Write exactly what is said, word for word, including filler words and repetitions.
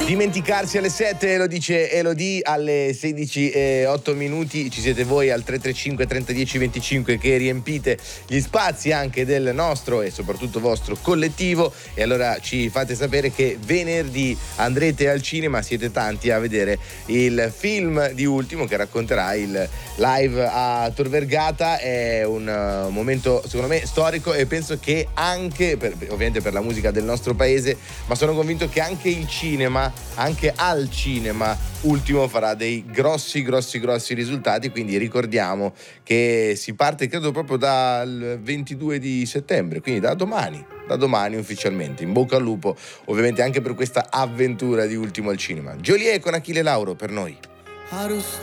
Dimenticarsi alle sette, lo dice Elodie, alle sedici e otto minuti ci siete voi al tre tre cinque trenta dieci venticinque che riempite gli spazi anche del nostro e soprattutto vostro collettivo, e allora ci fate sapere che venerdì andrete al cinema, siete tanti a vedere il film di Ultimo che racconterà il live a Tor Vergata. È un uh, momento secondo me storico e penso che anche per, ovviamente per la musica del nostro paese, ma sono convinto che anche il cinema, anche al cinema Ultimo farà dei grossi grossi grossi risultati, quindi ricordiamo che si parte credo proprio dal ventidue di settembre, quindi da domani da domani ufficialmente. In bocca al lupo ovviamente anche per questa avventura di Ultimo al cinema. Joliet con Achille Lauro per noi.